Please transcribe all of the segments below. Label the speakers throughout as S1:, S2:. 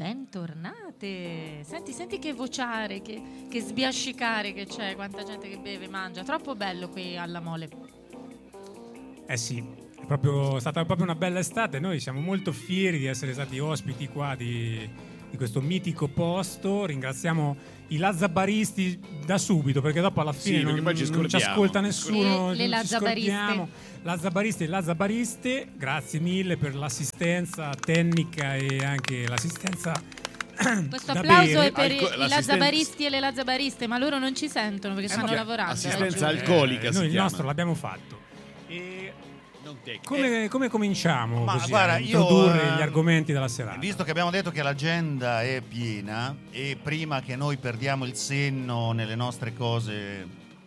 S1: Bentornate. Senti che vociare, che sbiascicare che c'è, quanta gente che beve, mangia. Troppo bello qui alla Mole.
S2: Sì, è stata proprio una bella estate. Noi siamo molto fieri di essere stati ospiti qua di questo mitico posto. Ringraziamo i lazzabaristi da subito, perché dopo alla fine non ci ascolta nessuno.
S1: Le lazzabariste.
S2: Lazzabaristi e lazzabariste, grazie mille per l'assistenza tecnica e anche l'assistenza.
S1: Questo applauso è per i lazzabaristi e le lazzabariste, ma loro non ci sentono perché stanno lavorando.
S3: Assistenza alcolica.
S2: Noi il nostro l'abbiamo fatto. Come cominciamo a introdurre gli argomenti della serata?
S4: Visto che abbiamo detto che l'agenda è piena e prima che noi perdiamo il senno nelle nostre cose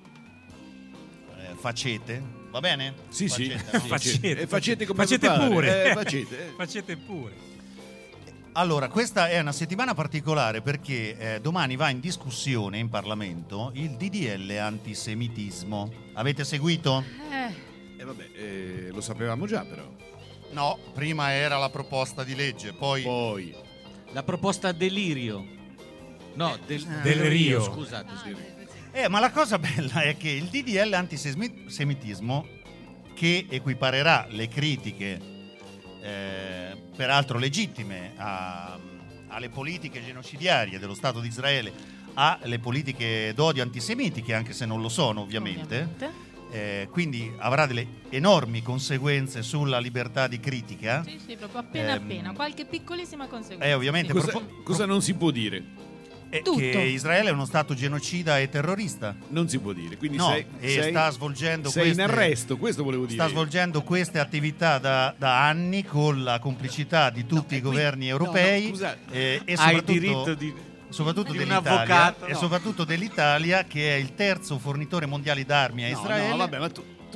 S4: facete, va bene?
S3: Sì,
S2: facete
S3: come
S2: pure.
S3: Facete
S2: pure.
S4: Allora, questa è una settimana particolare perché domani va in discussione in Parlamento il DDL antisemitismo. Avete seguito?
S3: Lo sapevamo già, però.
S4: No, prima era la proposta di legge, poi
S5: la proposta delirio. No, del
S2: Rio.
S5: Scusate.
S4: Ma la cosa bella è che il DDL antisemitismo, che equiparerà le critiche, peraltro legittime, alle politiche genocidarie dello Stato di Israele, alle politiche d'odio antisemitiche, anche se non lo sono ovviamente. Quindi avrà delle enormi conseguenze sulla libertà di critica.
S1: Sì, proprio appena, qualche piccolissima conseguenza.
S4: Ovviamente
S3: cosa non si può dire?
S4: Che Israele è uno stato genocida e terrorista.
S3: Non si può dire. Quindi
S4: sta svolgendo
S3: in arresto, questo volevo dire.
S4: Sta svolgendo queste attività da anni con la complicità di tutti i governi europei. E
S5: hai diritto
S4: soprattutto
S5: di
S4: dell'Italia,
S5: un avvocato,
S4: e soprattutto dell'Italia, che è il terzo fornitore mondiale d'armi a Israele.
S3: No, vabbè, ma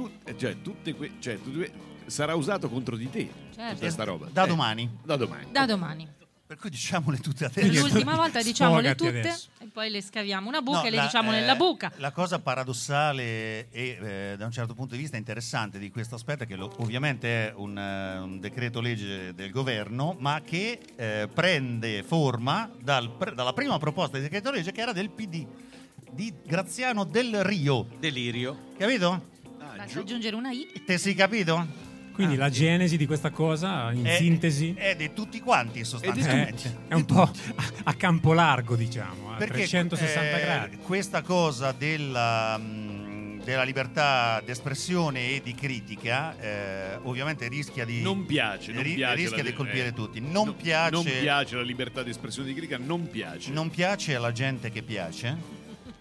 S3: sarà usato contro di te, questa roba.
S4: Da domani. Per cui diciamole tutte adesso.
S1: L'ultima volta diciamole tutte adesso. E poi le scaviamo una buca e le diciamo nella buca.
S4: La cosa paradossale e da un certo punto di vista interessante di questo aspetto è che ovviamente è un decreto legge del governo, ma che prende forma dalla prima proposta di decreto legge, che era del PD di Graziano Del Rio.
S5: Delirio.
S4: Capito?
S1: Basta aggiungere una I.
S4: Te sei capito?
S2: Quindi la genesi di questa cosa, in sintesi,
S4: è di tutti quanti sostanzialmente.
S2: È un po' a campo largo, diciamo, a
S4: perché
S2: 360 gradi.
S4: Questa cosa della libertà d'espressione e di critica ovviamente rischia di di colpire tutti. Non piace
S3: la libertà d'espressione e di critica, non
S4: piace alla gente che piace.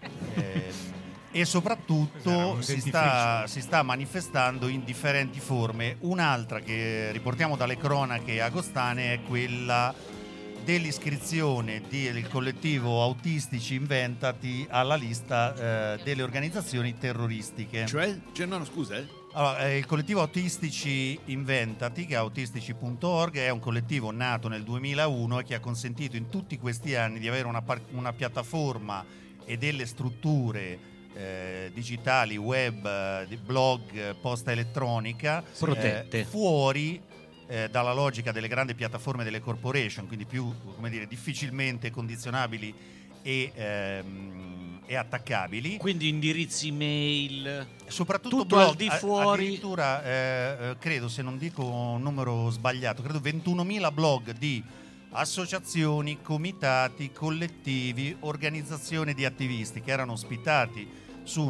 S4: E soprattutto si sta manifestando in differenti forme. Un'altra che riportiamo dalle cronache agostane è quella dell'iscrizione del collettivo Autistici Inventati alla lista delle organizzazioni terroristiche. Allora, il collettivo Autistici Inventati, che è autistici.org, è un collettivo nato nel 2001 e che ha consentito in tutti questi anni di avere una piattaforma e delle strutture digitali, web, blog, posta elettronica
S5: protette
S4: fuori dalla logica delle grandi piattaforme delle corporation, quindi più, come dire, difficilmente condizionabili e attaccabili.
S5: Quindi indirizzi mail,
S4: soprattutto
S5: tutto
S4: blog,
S5: al di fuori.
S4: Addirittura credo, se non dico un numero sbagliato, credo 21.000 blog di associazioni, comitati, collettivi, organizzazioni di attivisti che erano ospitati su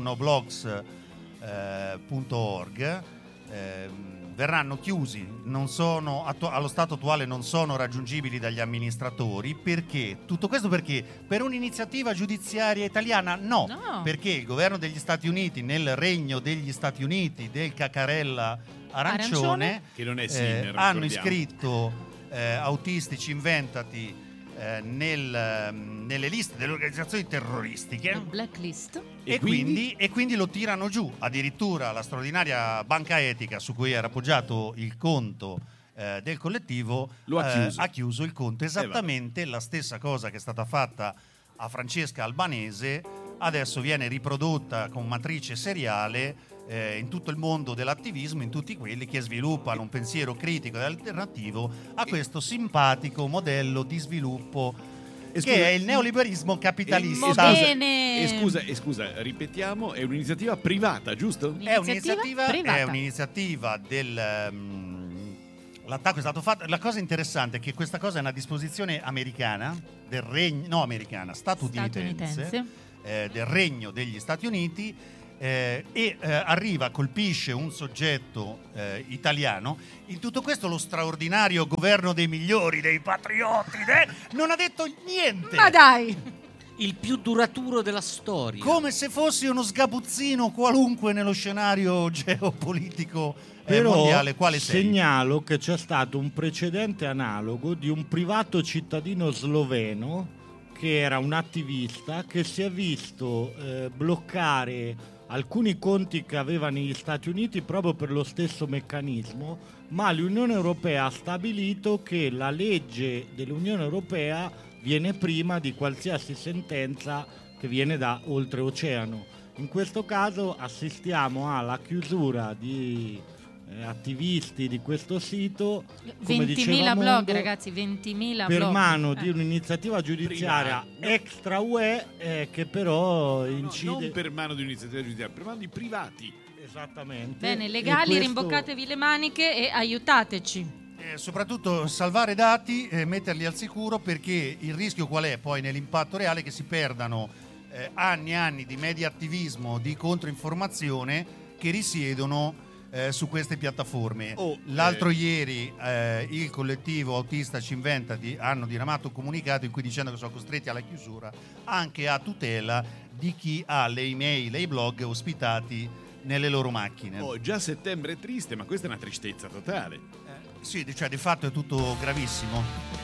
S4: noblogs.org verranno chiusi, allo stato attuale non sono raggiungibili dagli amministratori. Perché? Tutto questo perché? Per un'iniziativa giudiziaria italiana? No. Perché il governo degli Stati Uniti, nel regno degli Stati Uniti del caccarella arancione,
S3: che non è Sinner,
S4: hanno iscritto Autistici Inventati nelle liste delle organizzazioni terroristiche,
S1: blacklist,
S4: e quindi lo tirano giù. Addirittura la straordinaria banca etica su cui era appoggiato il conto del collettivo ha chiuso il conto. Esattamente la stessa cosa che è stata fatta a Francesca Albanese adesso viene riprodotta con matrice seriale in tutto il mondo dell'attivismo, in tutti quelli che sviluppano un pensiero critico e alternativo a questo simpatico modello di sviluppo che è il neoliberismo capitalista.
S3: Scusa, ripetiamo, è un'iniziativa privata, giusto?
S4: È un'iniziativa l'attacco è stato fatto. La cosa interessante è che questa cosa è una disposizione americana statunitense. Del Regno degli Stati Uniti arriva, colpisce un soggetto italiano. In tutto questo lo straordinario governo dei migliori, dei patrioti, non ha detto niente.
S1: Ma dai!
S5: Il più duraturo della storia.
S4: Come se fosse uno sgabuzzino qualunque nello scenario geopolitico mondiale. Quale
S6: segnalo che c'è stato un precedente analogo di un privato cittadino sloveno che era un attivista che si è visto bloccare alcuni conti che aveva negli Stati Uniti proprio per lo stesso meccanismo, ma l'Unione Europea ha stabilito che la legge dell'Unione Europea viene prima di qualsiasi sentenza che viene da oltreoceano. In questo caso assistiamo alla chiusura di attivisti di questo sito,
S1: 20.000 blog, ragazzi, 20.000
S6: per
S1: blog.
S6: mano di un'iniziativa giudiziaria extra UE che però incide
S3: non per mano di un'iniziativa giudiziaria, per mano di privati.
S6: Esattamente.
S1: Bene, legali, rimboccatevi le maniche e aiutateci.
S4: Soprattutto salvare dati e metterli al sicuro, perché il rischio qual è poi nell'impatto reale? Che si perdano anni e anni di media attivismo, di controinformazione che risiedono su queste piattaforme. L'altro ieri il collettivo Autista Ci Inventa hanno diramato un comunicato in cui dicendo che sono costretti alla chiusura anche a tutela di chi ha le email e i blog ospitati nelle loro macchine.
S3: Già settembre è triste, ma questa è una tristezza totale.
S4: Sì, cioè di fatto è tutto gravissimo.